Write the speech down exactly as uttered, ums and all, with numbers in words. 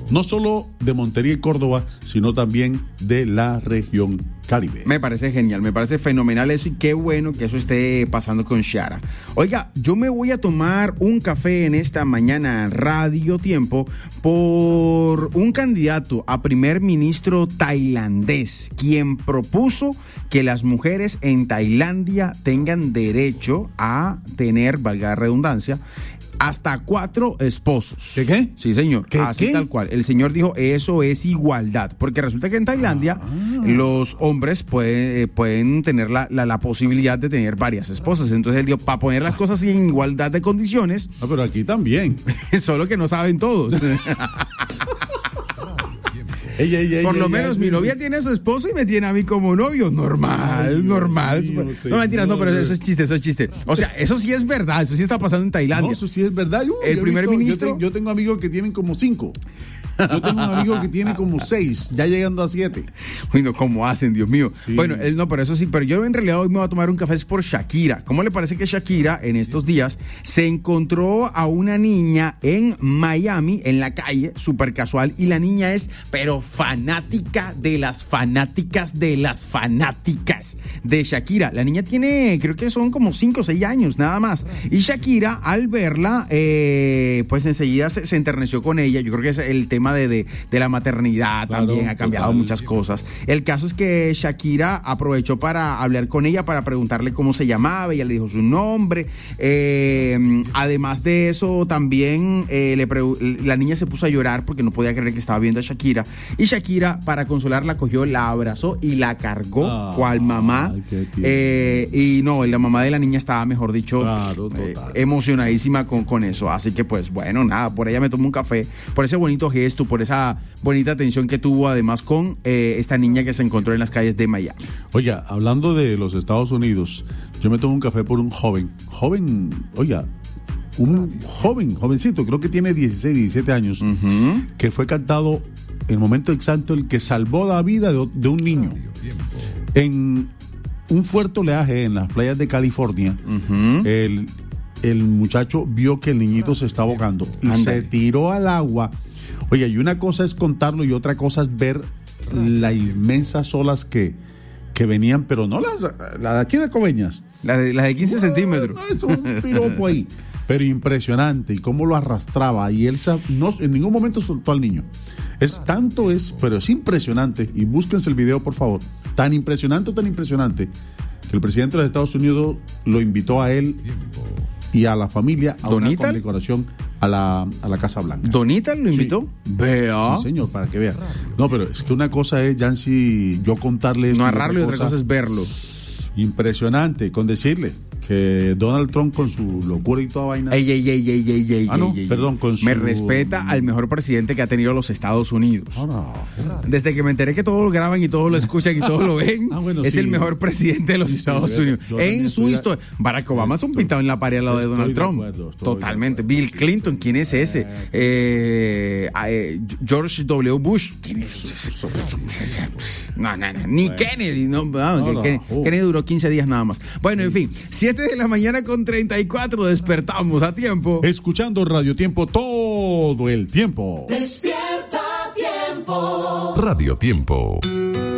no solo de Montería y Córdoba, sino también de la región Caribe. Me parece genial, me parece fenomenal eso y qué bueno que eso esté pasando con Xiara. Oiga, yo me voy a tomar un café en esta mañana Radio Tiempo por un candidato a primer ministro tailandés, quien propuso que las mujeres en Tailandia tengan derecho a tener, valga la redundancia, hasta cuatro esposos. ¿Qué qué? Sí, señor. ¿Qué, Así qué? tal cual. El señor dijo, eso es igualdad. Porque resulta que en Tailandia Ah. los hombres pueden, eh, pueden tener la, la, la posibilidad de tener varias esposas. Entonces él dijo, para poner las cosas en igualdad de condiciones, Ah, pero aquí también. solo que no saben todos. Ey, ey, ey, Por lo ey, menos ey, mi ey. novia tiene a su esposo y me tiene a mí como novio. Normal, Ay, Dios normal. mío, No, mentiras, no, pero señor. eso es chiste, eso es chiste. O sea, eso sí es verdad, eso sí está pasando en Tailandia. No, eso sí es verdad. Uy, El yo he primer visto- ministro- Yo, te- yo tengo amigos que tienen como cinco. Yo tengo un amigo que tiene como seis, ya llegando a siete. Bueno, ¿cómo hacen, Dios mío? Sí. Bueno, él no, pero eso sí, pero yo en realidad hoy me voy a tomar un café es por Shakira. ¿Cómo le parece que Shakira en estos días se encontró a una niña en Miami, en la calle, súper casual, y la niña es, pero fanática de las fanáticas de las fanáticas de Shakira? La niña tiene, creo que son como cinco o seis años, nada más. Y Shakira, al verla, eh, pues enseguida se, se enterneció con ella. Yo creo que es el tema de, de, de la maternidad Claro, también ha cambiado total. muchas cosas. El caso es que Shakira aprovechó para hablar con ella, para preguntarle cómo se llamaba. Ella le dijo su nombre. Eh, además de eso, también eh, le pregu- la niña se puso a llorar porque no podía creer que estaba viendo a Shakira. Y Shakira, para consolarla, cogió, la abrazó y la cargó Ah, cual mamá. qué tierno. Eh, y no, la mamá de la niña estaba, mejor dicho, Claro, eh, total. emocionadísima con, con eso. Así que, pues, bueno, nada, por ella me tomo un café, por ese bonito gesto, por esa bonita atención que tuvo, además, con eh, esta niña que se encontró en las calles de Miami. Oiga, hablando de los Estados Unidos, yo me tomo un café por un joven, joven, oiga, un joven, jovencito, creo que tiene dieciséis, diecisiete años, Ujú. que fue cantado en el momento exacto el que salvó la vida de, de un niño. En un fuerte oleaje en las playas de California, Ujú. el, el muchacho vio que el niñito se estaba ahogando y Ándale. se tiró al agua. Oye, y una cosa es contarlo y otra cosa es ver las inmensas olas que, que venían, pero no las, las de aquí de Coveñas. La de, la de quince centímetros. No, eso es un piropo ahí. Pero impresionante, y cómo lo arrastraba. Y él sa- no, en ningún momento soltó al niño. Es tanto es, pero es impresionante. Y búsquense el video, por favor. Tan impresionante, tan impresionante, que el presidente de los Estados Unidos lo invitó a él y a la familia a una ¿Donita? condecoración a la, a la Casa Blanca. ¿Donita lo invitó? Vea. Sí, señor, para que vea. No, pero es que una cosa es, Yancy, yo contarle esto. Narrarlo y otra cosa es verlo. Impresionante, con decirle que Donald Trump con su locura y toda vaina. Ey, ey, ey, ey, ey, ey, Ah, no, ey, ey. perdón, con Me su- respeta al mejor presidente que ha tenido los Estados Unidos. Ah, no. Desde que me enteré que todos lo graban y todos lo escuchan y todos lo ven, Ah, bueno, es sí. el mejor presidente de los Sí, Estados yo- Unidos. yo también En su estoy de- historia. Barack Obama es un Estoy- pintado en la pared al lado de estoy Donald de Trump. acuerdo, estoy Totalmente. de Bill Clinton, ¿quién es ese? Eh, eh, George W. Bush. ¿Quién es? No, no, no. Ni Kennedy. No, no, No, no. Ken- Oh. Kennedy duró quince días nada más. Bueno, en fin. siete de la mañana con treinta y cuatro. Despertamos a tiempo. Escuchando Radio Tiempo todo el tiempo. Despierta tiempo. Radio Tiempo.